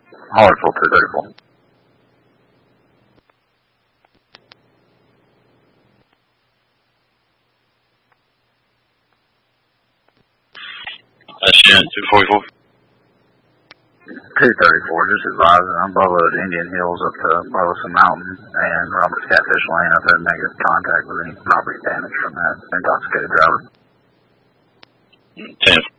Hollinsville 234. Shannon 244. 234, just advising, I'm below the Indian Hills up to Burleson Mountain and Robert's Catfish Lane. I've had negative contact with any property damage from that intoxicated driver. 10.